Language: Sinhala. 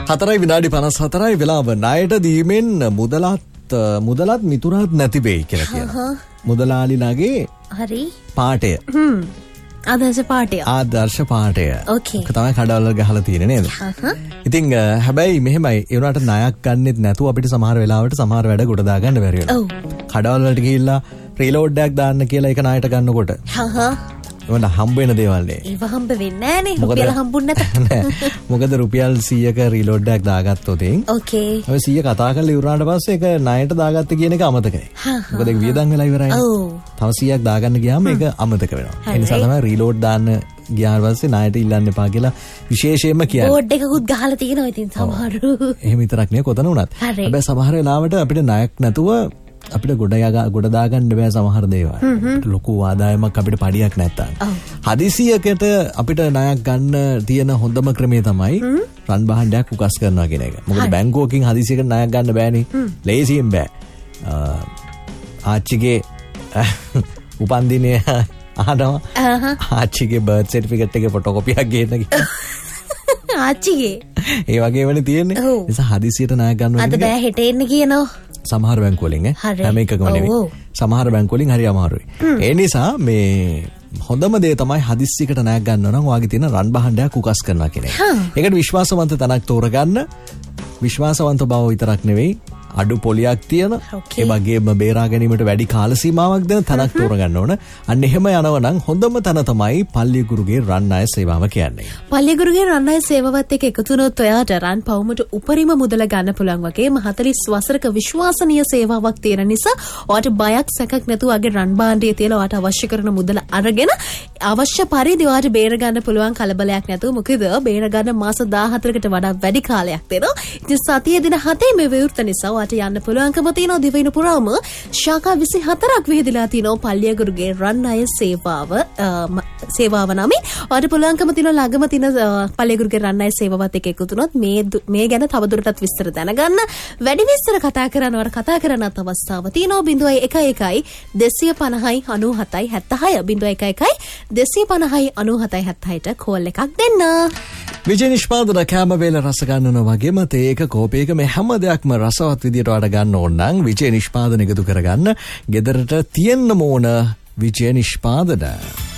4:54 වෙලාව ණයට දීමෙන් මුදලත් මිතුරාත් නැති වෙයි කියලා කියනවා. මුදලාලිලාගේ හරි පාඩය. ආදර්ශ පාඩය. ඕකේ. ඒක තමයි කඩවල ගහලා තියෙන්නේ නේද? ඉතින් හැබැයි මෙහෙමයි ඒ උනාට ණයක් ගන්නෙත් නැතුව අපිට සමහර වෙලාවට සමහර වැඩ ගොඩ දා ගන්න බැරි වෙනවා. ඔව්. කඩවල වලට ගිහිල්ලා රීලෝඩ් එකක් දාන්න කියලා ඒක ණයට ගන්නකොට. ඒවන හම්බ වෙන දේවල් නේ. ඒව හම්බ වෙන්නේ නැහනේ. රුපියල් හම්බුන්නේ නැත. මොකද රුපියල් 100ක රීලෝඩ් එකක් දාගත්තොත් ඕකේ. ඔය 100 කතා කරලා ඉවරනාට පස්සේ ඒක ණයට දාගත්තේ කියන එක අමතකයි. මොකද ඒක වියදම් වෙලා ඉවරයි. ඔව්. තව 100ක් දාගන්න ගියාම ඒක අමතක වෙනවා. ඒ නිසා තමයි රීලෝඩ් දාන්න ගියාට පස්සේ ණයට ඉල්ලන්න එපා කියලා විශේෂයෙන්ම කියන්නේ. බෝඩ් එකකුත් ගහලා තියෙනවා ඉතින් සමහරු. එහෙම විතරක් නේ කොතන වුණත්. හැබැයි සමහර වෙලාවට අපිට ණයක් නැතුව අපිට ගොඩ දාගන්න බෑ සමහර දේවල්. ලොකු ආදායමක් අපිට පඩියක් නැත්තම්. හදිසියකට අපිට ණයක් ගන්න තියෙන හොඳම ක්‍රමය තමයි රන් භාණ්ඩයක් උකස් කරනවා කියන එක. මොකද බැංකුවකින් හදිසියකට ණයක් ගන්න බෑනේ. ලේසියෙන් බෑ. ආච්චිගේ උපන්දිනය අහනවා. ආච්චිගේ බර්ත් සර්ටිෆිකේට් එකේ ෆොටෝකොපියක් ගේන්න කියලා. ආච්චිගේ. ඒ වගේමනේ තියෙන්නේ. නිසා හදිසියට ණයක් ගන්නවා. අද බෑ හෙට එන්න කියනවා. සමහර බැංකු වලින් හැම එකකම නෙවෙයි. සමහර බැංකු වලින් හරි අමාරුයි. ඒ නිසා මේ හොඳම දේ තමයි හදිස්සියකට ණයක් ගන්නවා නම් ඔයාගේ තියෙන රන් භාණ්ඩයක් උකස් කරනවා කියන එක. ඒකට විශ්වාසවන්ත තැනක් තෝරගන්න. විශ්වාසවන්ත බව විතරක් නෙවෙයි අඩු පොලියක් තියෙන ඒ වගේම බේරා ගැනීමට වැඩි කාල සීමාවක් දෙන තැනක් තෝරගන්න ඕන. අන්න එහෙම යනවා නම් හොඳම තැන තමයි පල්ලියගුරුගේ රන් ණය සේවාව කියන්නේ. පල්ලියගුරුගේ රන් ණය සේවාවත් එක්ක එකතු වුණොත් ඔයාට රන් පවුමට උපරිම මුදල ගන්න පුළුවන් වගේම 40 වසරක විශ්වාසනීය සේවාවක් තියෙන නිසා ඔයාට බයක් සැකක් නැතුව අගේ රන් භාණ්ඩයේ තියලා ඔයාට අවශ්‍ය කරන මුදල අරගෙන අවශ්‍ය පරිදි ඔයාට බේර ගන්න පුළුවන් කලබලයක් නැතුව. මොකද බේර ගන්න මාස 14කට වඩා වැඩි කාලයක් දෙනවා. ඉතින් සතිය දින 7 මේ විවෘත නිසා යන්න පුළුවන්කම තියෙනවා. දිවයින පුරාම ශාඛා 24ක් විහිදලා තියෙනවා පල්ලියගුරුගේ රන් ණය සේවාව නමින්. ඔයාලට පුළුවන්කම තියෙනවා ළඟම තියෙන පල්ලියගුරුගේ රන් ණය සේවාවත් එක්ක එකතු වුණොත් මේ ගැන තවදුරටත් විස්තර දැනගන්න. වැඩි විස්තර කතා කරන්න ඔයාලට කතා කරන්නත් අවස්ථාව තියෙනවා. 011250 97 76 011250 97 76ට කෝල් එකක් දෙන්න. විජය නිෂ්පාදන කැම වේල රස ගන්නන වගේම තේක කෝපයක මේ හැම දෙයක්ම රසවත් විදියට වඩ ගන්න ඕන නම් විජය නිෂ්පාදන එකතු කරගන්න. ගෙදරට තියෙන්න ඕන විජය නිෂ්පාදන.